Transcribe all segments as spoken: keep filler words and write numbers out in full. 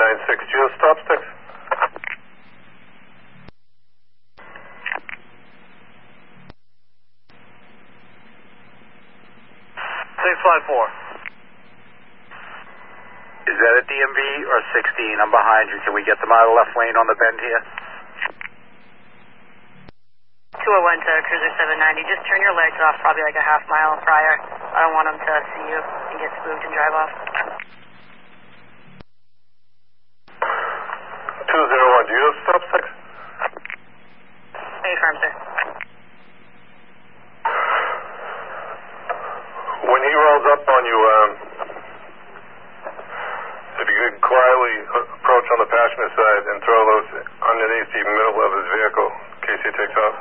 nine six, Geo stop six. Safe flight four. Is that a D M V or sixteen? I'm behind you. Can we get them out of the left lane on the bend here? two oh one to Cruiser seven ninety. Just turn your lights off probably like a half mile prior. I don't want them to see you and get spooked and drive off. two oh one, Geo stop six. Hey, firm, sir. When he rolls up on you, um, if you could quietly approach on the passenger side and throw those underneath the middle of his vehicle in case he takes off.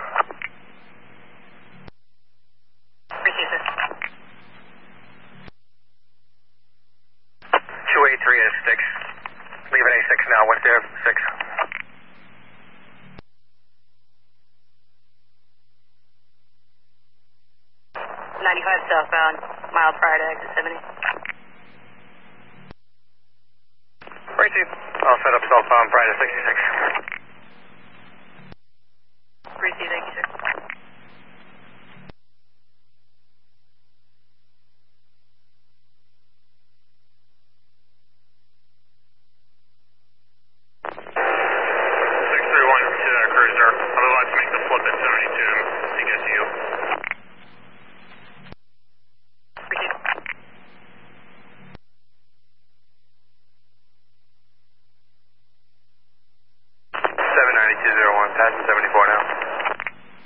Receive, sir. two eighty-three is six. Leaving A six now. What's there? six. ninety-five southbound, mile prior to exit seventy. Receive. I'll set up southbound prior to sixty-six. Receive, thank you, sir.